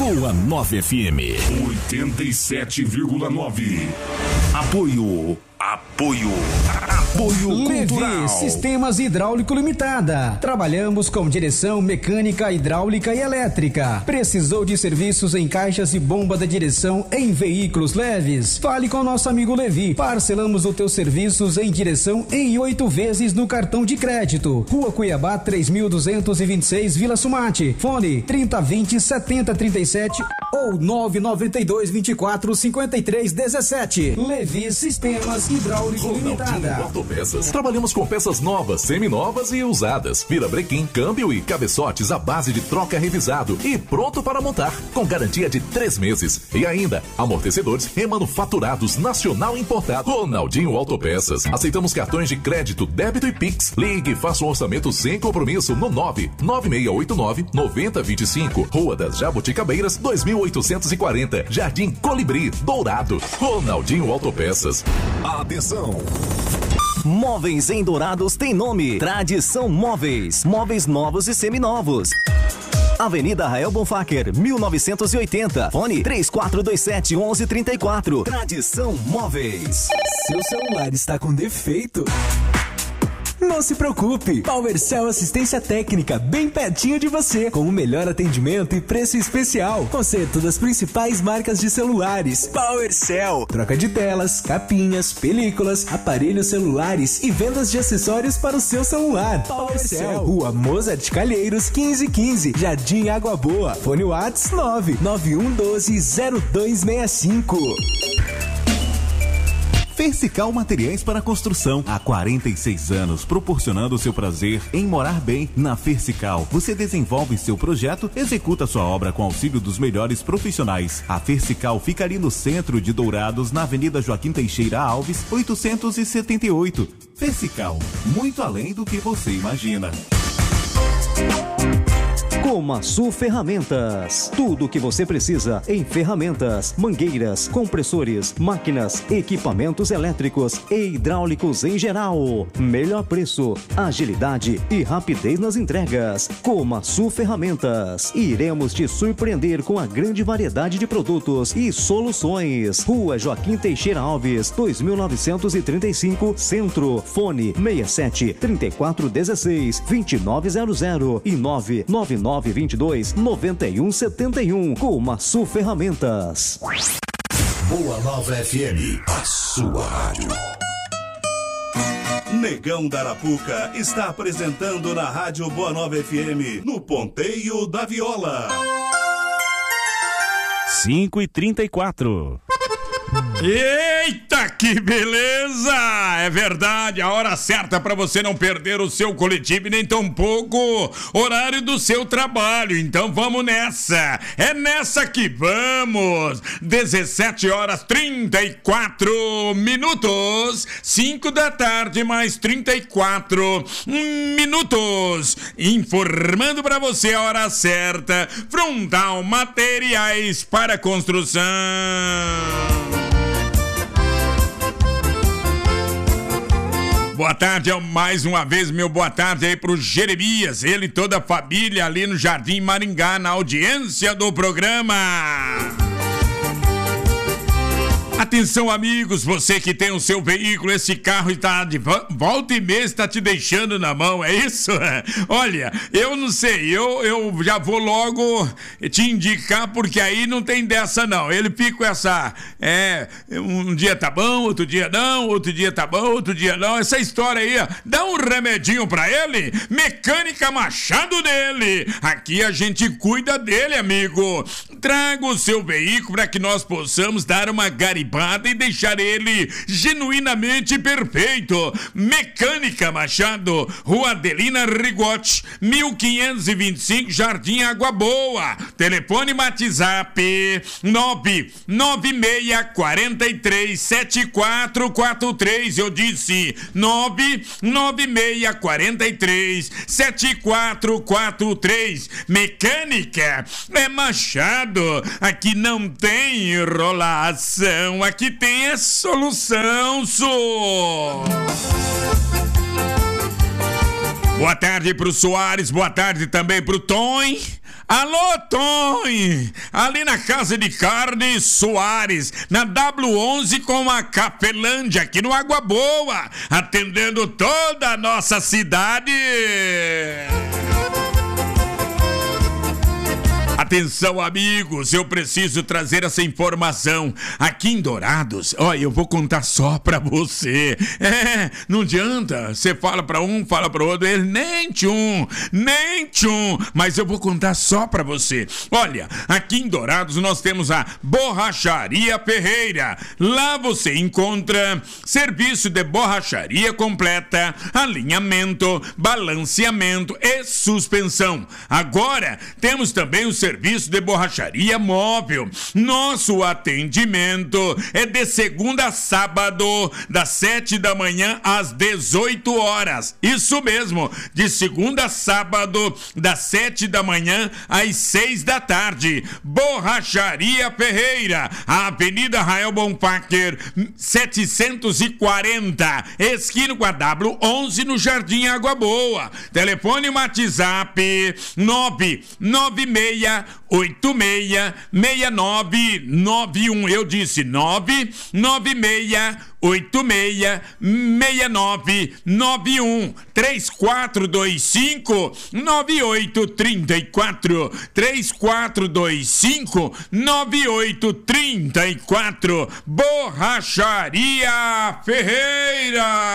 Boa 9 FM 87,9. Apoio Cultural. Levi Sistemas Hidráulico Limitada. Trabalhamos com direção mecânica, hidráulica e elétrica. Precisou de serviços em caixas e bomba da direção em veículos leves? Fale com nosso amigo Levi. Parcelamos os teus serviços em direção em 8 vezes no cartão de crédito. Rua Cuiabá 3226, Vila Sumate. Fone 3020-7037 ou 992-24-53-17. Levi Sistemas Hidráulico Limitada. Autopeças. Trabalhamos com peças novas, seminovas e usadas. Virabrequim, câmbio e cabeçotes à base de troca revisado e pronto para montar, com garantia de 3 meses. E ainda, amortecedores remanufaturados nacional importado. Ronaldinho Autopeças. Aceitamos cartões de crédito, débito e Pix. Ligue e faça um orçamento sem compromisso no 99689-9025. Rua das Jabuticabeiras, 2840. Jardim Colibri, Dourado. Ronaldinho Autopeças. Atenção! Móveis em Dourados tem nome. Tradição Móveis. Móveis novos e seminovos. Avenida Rael Bonfacker, 1980. Fone 3427-1134. Tradição Móveis. Seu celular está com defeito? Não se preocupe, PowerCell Assistência Técnica, bem pertinho de você, com o melhor atendimento e preço especial. Conserto das principais marcas de celulares. PowerCell, troca de telas, capinhas, películas, aparelhos celulares e vendas de acessórios para o seu celular. PowerCell, Rua Mozart Calheiros, 1515, Jardim Água Boa. Fone Whats 99112-0265. Fersical Materiais para Construção. Há 46 anos, proporcionando seu prazer em morar bem. Na Fersical, você desenvolve seu projeto, executa sua obra com auxílio dos melhores profissionais. A Fersical fica ali no centro de Dourados, na Avenida Joaquim Teixeira Alves, 878. Fersical, muito além do que você imagina. Comaçu Ferramentas. Tudo o que você precisa em ferramentas, mangueiras, compressores, máquinas, equipamentos elétricos e hidráulicos em geral. Melhor preço, agilidade e rapidez nas entregas. Comaçu Ferramentas. Iremos te surpreender com a grande variedade de produtos e soluções. Rua Joaquim Teixeira Alves, 2935, Centro. Fone 67 3416 2900 e 99922-9171. Comaçu Ferramentas. Boa Nova FM, a sua rádio. Negão da Arapuca está apresentando na Rádio Boa Nova FM, no Ponteio da Viola. 5h34. Eita, que beleza! É verdade, a hora certa para você não perder o seu coletivo e nem tampouco horário do seu trabalho. Então vamos nessa, é nessa que vamos. 17h34, 5 da tarde mais 34 minutos. Informando para você a hora certa. Frontal Materiais para Construção. Boa tarde, mais uma vez, meu boa tarde aí pro Jeremias, ele e toda a família ali no Jardim Maringá, na audiência do programa. Atenção, amigos, você que tem o seu veículo, esse carro está de volta e meia, está te deixando na mão, é isso? Olha, eu não sei, eu já vou logo te indicar, porque aí não tem dessa não, ele fica com essa, um dia tá bom, outro dia não, outro dia tá bom, outro dia não, essa história aí, dá um remedinho pra ele, Mecânica Machado dele, aqui a gente cuida dele, amigo, traga o seu veículo para que nós possamos dar uma garibada e deixar ele genuinamente perfeito. Mecânica Machado, Rua Adelina Rigotti, 1525, Jardim Água Boa. Telefone WhatsApp 996437443. Eu disse 996437443. Mecânica é Machado. Aqui não tem enrolação. Aqui tem a solução, Boa tarde pro Soares, boa tarde também pro Tom. Alô, Tony! Ali na Casa de Carne Soares, na W11 com a Cafelândia, aqui no Água Boa, atendendo toda a nossa cidade. Atenção, amigos, eu preciso trazer essa informação. Aqui em Dourados, eu vou contar só pra você. Não adianta, você fala pra um, fala pro outro, ele nem tchum, mas eu vou contar só pra você. Olha, aqui em Dourados nós temos a Borracharia Ferreira. Lá você encontra serviço de borracharia completa, alinhamento, balanceamento e suspensão. Agora, temos também o serviço de borracharia móvel. Nosso atendimento é de segunda a sábado, das 7 da manhã às 18 horas. Isso mesmo, de segunda a sábado, das 7 da manhã às 6 da tarde. Borracharia Ferreira, Avenida Rael Bonfacker, 740, esquina com a W11 no Jardim Água Boa. Telefone WhatsApp 996866991. Eu disse 996866991. 3425-9834. 3425-9834. Borracharia Ferreira.